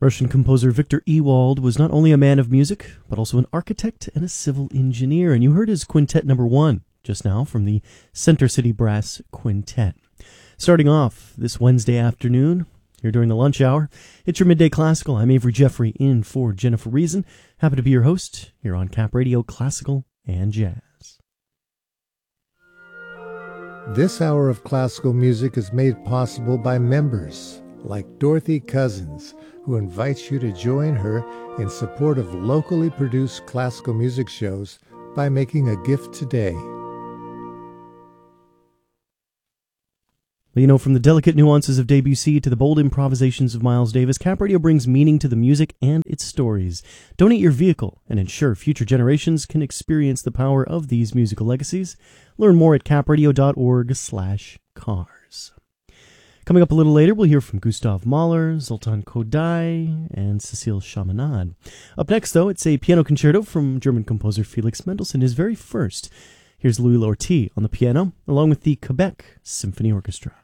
Russian composer Victor Ewald was not only a man of music, but also an architect and a civil engineer. And you heard his Quintet Number 1 just now from the Center City Brass Quintet. Starting off this Wednesday afternoon, here during the lunch hour, it's your Midday Classical. I'm Avery Jeffrey in for Jennifer Reason. Happy to be your host here on Cap Radio Classical and Jazz. This hour of classical music is made possible by members like Dorothy Cousins, who invites you to join her in support of locally produced classical music shows by making a gift today. Well, you know, from the delicate nuances of Debussy to the bold improvisations of Miles Davis, Cap Radio brings meaning to the music and its stories. Donate your vehicle and ensure future generations can experience the power of these musical legacies. Learn more at capradio.org/cars. Coming up a little later, we'll hear from Gustav Mahler, Zoltan Kodály, and Cécile Chaminade. Up next, though, it's a piano concerto from German composer Felix Mendelssohn, his very first. Here's Louis Lortie on the piano, along with the Quebec Symphony Orchestra.